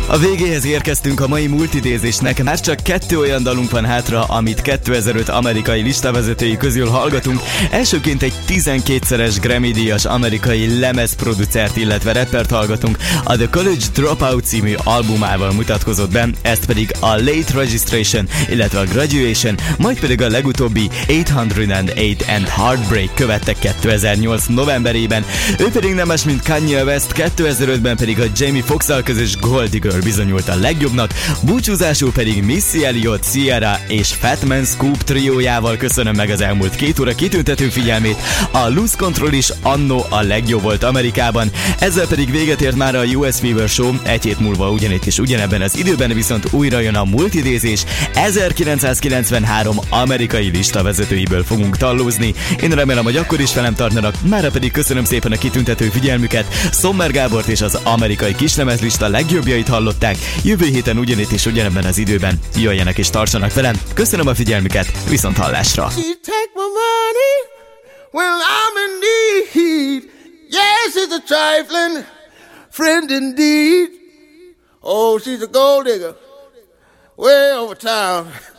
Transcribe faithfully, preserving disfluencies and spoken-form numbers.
A végéhez érkeztünk a mai multidézésnek, már csak kettő olyan dalunk van hátra, amit kétezer-öt amerikai listavezetői közül hallgatunk. Elsőként egy tizenkétszeres Grammy-díjas amerikai lemezproducert, illetve rappert hallgatunk. A The College Dropout című albumával mutatkozott be, ezt pedig a Late Registration, illetve a Graduation, majd pedig a legutóbbi nyolcszáznyolc and Heartbreak követtek kétezer-nyolc novemberében. Ő pedig nem más, mint Kanye West, kétezer-ötben pedig a Jamie Foxxal közös Gold Digger bizonyult a legjobbnak, búcsúzásul pedig Missy Elliott, Ciara és Fat Man Scoop triójával köszönöm meg az elmúlt két óra kitüntető figyelmét. A Loose Control is annó a legjobb volt Amerikában, ezzel pedig véget ért már a U S Fever Show, egy hét múlva ugyanitt és ugyanebben az időben viszont újra jön a multidézés, ezerkilencszázkilencvenhárom amerikai listavezetőiből fogunk tallózni. Én remélem, hogy akkor is velem tartanak, mára pedig köszönöm szépen a kitüntető figyelmüket. Sommer Gábort és az amerikai kislemezlista legjobbjait hallották. Jövő héten ugyanitt és ugyanebben az időben jöjjenek és tartsanak velem. Köszönöm a figyelmüket, viszont hallásra! Oh, she's a gold digger, way over town.